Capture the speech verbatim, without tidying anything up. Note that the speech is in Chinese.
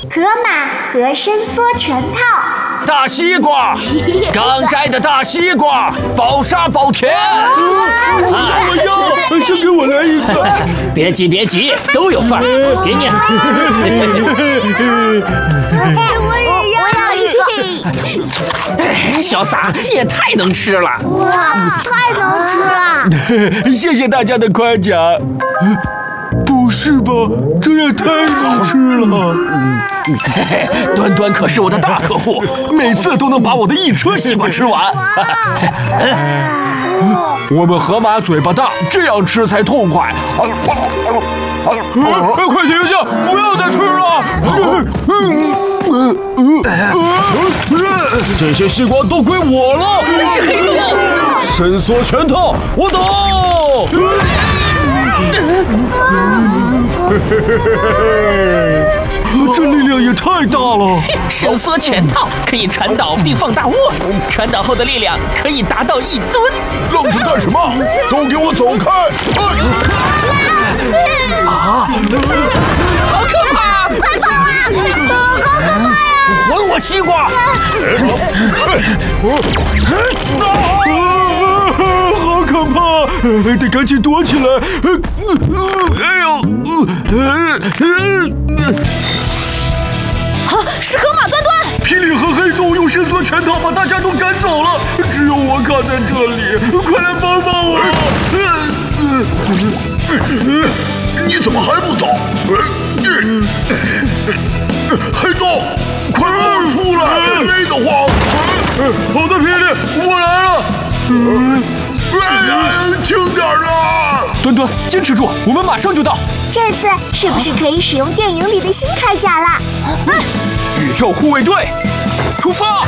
河马和伸缩全套。 大西瓜，刚摘的大西瓜，保沙保甜。 我要，先给我来一个。 别急别急，都有份儿，给你。 我也要一个。 小撒也太能吃了。 哇，太能吃了！ 谢谢大家的夸奖。不是吧，这也太能吃了！ 嘿嘿，端端可是我的大客户，每次都能把我的一车西瓜吃完。 我们河马嘴巴大，这样吃才痛快。快停下，不要再吃了！这些西瓜都归我了。 是黑洞， 伸缩全套，我懂。这力量也太大了！ 伸缩全套可以传导并放大握，传导后的力量可以达到一吨。 愣着干什么？都给我走开！ 啊！好可怕！ 快跑啊！好可怕呀！ 还我西瓜！ 好可怕！得赶紧躲起来！哎呦！ 啊，是河马端端！ 霹雳和黑洞用伸缩全套把大家都赶走了，只有我卡在这里，快来帮帮我！ 你怎么还不走？黑洞，快冒出来！累得慌！ 好的，霹雳，我来了。 哎呀，轻点啊！ 端端，坚持住，我们马上就到。 这次是不是可以使用电影里的新铠甲了？ 宇宙护卫队，出发！